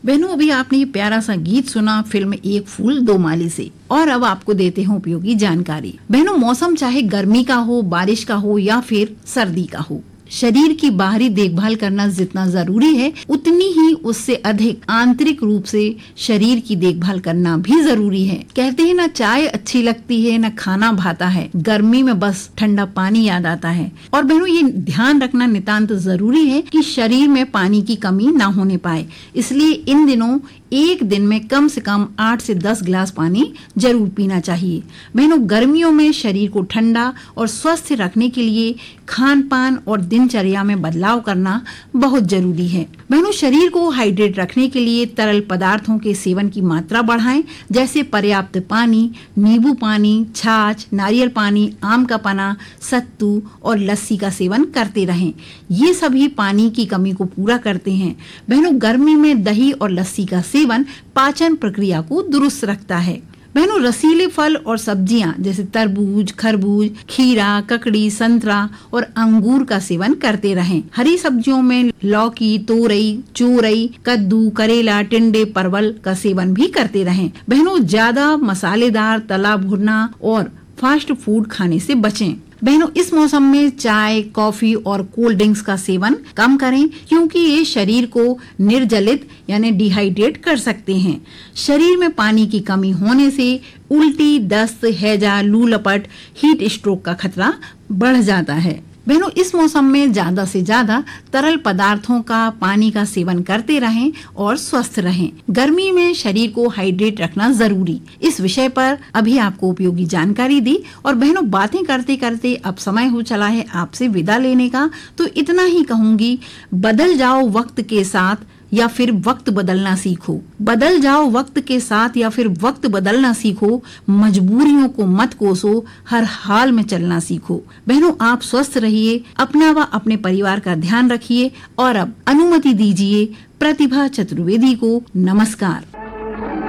बहनों, अभी आपने ये प्यारा सा गीत सुना फिल्म एक फूल दो माली से, और अब आपको देते हैं उपयोगी जानकारी। बहनों, मौसम चाहे गर्मी का हो, बारिश का हो या फिर सर्दी का हो, शरीर की बाहरी देखभाल करना जितना जरूरी है उतनी ही उससे अधिक आंतरिक रूप से शरीर की देखभाल करना भी जरूरी है। कहते हैं ना, चाय अच्छी लगती है ना खाना भाता है, गर्मी में बस ठंडा पानी याद आता है। और बहनों, ये ध्यान रखना नितांत जरूरी है कि शरीर में पानी की कमी ना होने पाए। इसलिए इन दिनों एक दिन में कम से कम 8 से 10 गिलास पानी जरूर पीना चाहिए। बहनों, गर्मियों में शरीर को ठंडा और स्वस्थ रखने के लिए खान पान और दिनचर्या में बदलाव करना बहुत जरूरी है। बहनों, शरीर को हाइड्रेट रखने के लिए तरल पदार्थों के सेवन की मात्रा बढ़ाएं, जैसे पर्याप्त पानी, नींबू पानी, छाछ, नारियल पानी, आम का पना, सत्तू और लस्सी का सेवन करते रहें। ये सभी पानी की कमी को पूरा करते हैं। बहनों, गर्मी में दही और लस्सी का सेवन पाचन प्रक्रिया को दुरुस्त रखता है। बहनों, रसीले फल और सब्जियां जैसे तरबूज, खरबूज, खीरा, ककड़ी, संतरा और अंगूर का सेवन करते रहें। हरी सब्जियों में लौकी, तोरई, चोरई, कद्दू, करेला, टिंडे, परवल का सेवन भी करते रहें। बहनों, ज्यादा मसालेदार, तला भुना और फास्ट फूड खाने से बचें। बहनों, इस मौसम में चाय, कॉफी और कोल्ड ड्रिंक्स का सेवन कम करें, क्योंकि ये शरीर को निर्जलित यानी डिहाइड्रेट कर सकते हैं। शरीर में पानी की कमी होने से उल्टी, दस्त, हैजा, लू लपट, हीट स्ट्रोक का खतरा बढ़ जाता है। बहनों, इस मौसम में ज्यादा से ज्यादा तरल पदार्थों का, पानी का सेवन करते रहें और स्वस्थ रहें। गर्मी में शरीर को हाइड्रेट रखना जरूरी। इस विषय पर अभी आपको उपयोगी जानकारी दी। और बहनों, बातें करते करते अब समय हो चला है आपसे विदा लेने का, तो इतना ही कहूंगी, बदल जाओ वक्त के साथ या फिर वक्त बदलना सीखो। बदल जाओ वक्त के साथ या फिर वक्त बदलना सीखो। मजबूरियों को मत कोसो, हर हाल में चलना सीखो। बहनों, आप स्वस्थ रहिए, अपना व अपने परिवार का ध्यान रखिए। और अब अनुमति दीजिए प्रतिभा चतुर्वेदी को नमस्कार।